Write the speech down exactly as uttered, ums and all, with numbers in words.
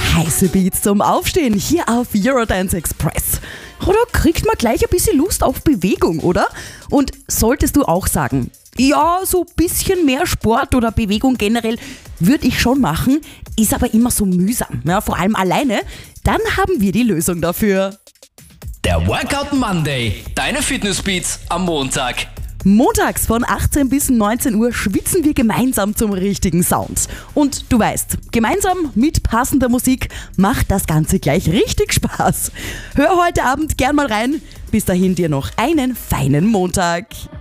Heiße Beats zum Aufstehen hier auf Eurodance Express. Oh, da kriegt man gleich ein bisschen Lust auf Bewegung, oder? Und solltest du auch sagen, ja, so ein bisschen mehr Sport oder Bewegung generell würde ich schon machen, ist aber immer so mühsam, ja, vor allem alleine, dann haben wir die Lösung dafür. Der Workout Monday, deine Fitnessbeats am Montag. Montags von achtzehn bis neunzehn Uhr schwitzen wir gemeinsam zum richtigen Sound. Und du weißt, gemeinsam mit passender Musik macht das Ganze gleich richtig Spaß. Hör heute Abend gern mal rein. Bis dahin dir noch einen feinen Montag.